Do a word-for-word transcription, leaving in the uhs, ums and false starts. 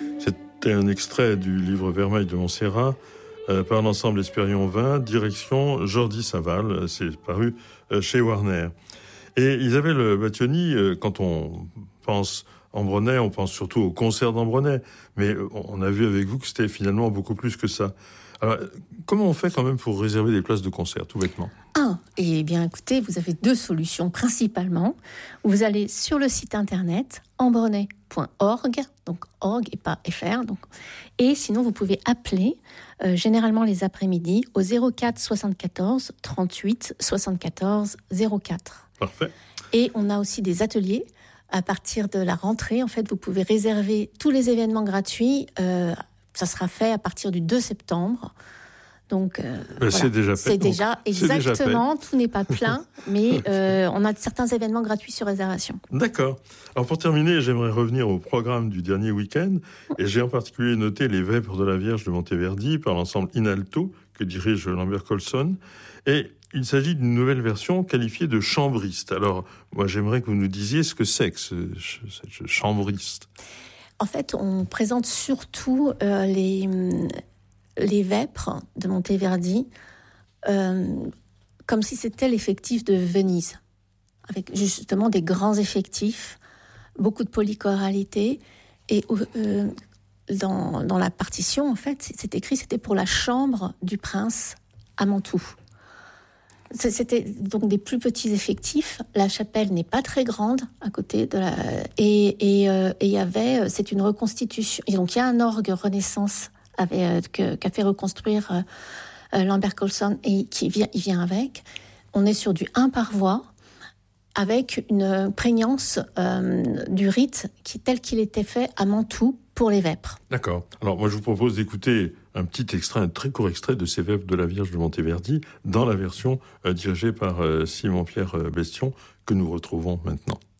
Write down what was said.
C'était un extrait du livre Vermeil de Montserrat euh, par l'ensemble Espérion vingt, direction Jordi Saval. C'est paru euh, chez Warner. Et Isabelle Battioni, euh, quand on pense Ambronay, on pense surtout au concert d'Ambronay. Mais on a vu avec vous que c'était finalement beaucoup plus que ça. Alors, comment on fait quand même pour réserver des places de concert, tout bêtement ? Ah, eh bien écoutez, vous avez deux solutions principalement. Vous allez sur le site internet ambronay point org, donc org et pas fr. Donc, et sinon, vous pouvez appeler, euh, généralement les après-midi, au zéro quatre soixante-quatorze trente-huit soixante-quatorze zéro quatre. Parfait. Et on a aussi des ateliers. À partir de la rentrée, en fait, vous pouvez réserver tous les événements gratuits. Euh, ça sera fait à partir du deux septembre. Donc, euh, ben, voilà. c'est déjà fait. C'est déjà, exactement, c'est déjà fait. Tout n'est pas plein, mais euh, on a certains événements gratuits sur réservation. D'accord. Alors, pour terminer, j'aimerais revenir au programme du dernier week-end. Et j'ai en particulier noté les Vêpres de la Vierge de Monteverdi par l'ensemble Inalto, que dirige Lambert Colson. Et il s'agit d'une nouvelle version qualifiée de chambriste. Alors, moi, j'aimerais que vous nous disiez ce que c'est que ce, ce chambriste. En fait, on présente surtout euh, les, les Vêpres de Monteverdi euh, comme si c'était l'effectif de Venise, avec justement des grands effectifs, beaucoup de polychoralité. Et euh, dans, dans la partition, en fait, c'est écrit, c'était pour la chambre du prince à Mantoue. C'était donc des plus petits effectifs. La chapelle n'est pas très grande à côté de la et et euh, et il y avait c'est une reconstitution. Et donc il y a un orgue Renaissance avec, euh, que, qu'a fait reconstruire euh, Lambert Colson et qui vient il vient avec. On est sur du un par voix avec une prégnance euh, du rite qui tel qu'il était fait à Mantoue pour les Vêpres. D'accord. Alors moi je vous propose d'écouter un petit extrait, un très court extrait de ces Vêpres de la Vierge de Monteverdi dans la version euh, dirigée par euh, Simon-Pierre Bestion que nous retrouvons maintenant.